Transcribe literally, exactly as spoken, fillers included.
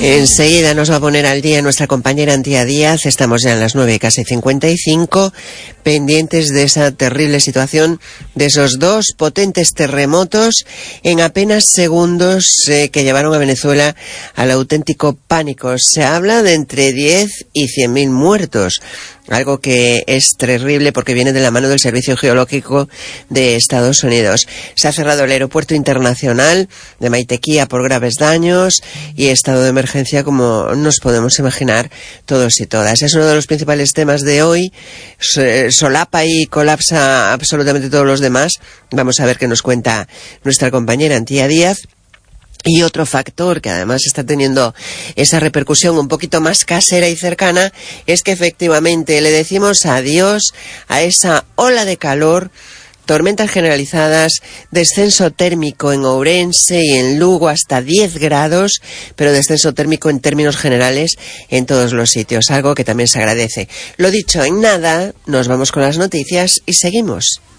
Enseguida nos va a poner al día nuestra compañera Antía Díaz. Estamos ya en las nueve, casi cincuenta y cinco, pendientes de esa terrible situación de esos dos potentes terremotos en apenas segundos eh, que llevaron a Venezuela al auténtico pánico. Se habla de entre diez y cien mil muertos. Algo que es terrible porque viene de la mano del Servicio Geológico de Estados Unidos. Se ha cerrado el aeropuerto internacional de Maitequía por graves daños y estado de emergencia, como nos podemos imaginar todos y todas. Es uno de los principales temas de hoy. Solapa y colapsa absolutamente todos los demás. Vamos a ver qué nos cuenta nuestra compañera Antía Díaz. Y otro factor que además está teniendo esa repercusión un poquito más casera y cercana es que efectivamente le decimos adiós a esa ola de calor, tormentas generalizadas, descenso térmico en Ourense y en Lugo hasta diez grados, pero descenso térmico en términos generales en todos los sitios, algo que también se agradece. Lo dicho, en nada, nos vamos con las noticias y seguimos.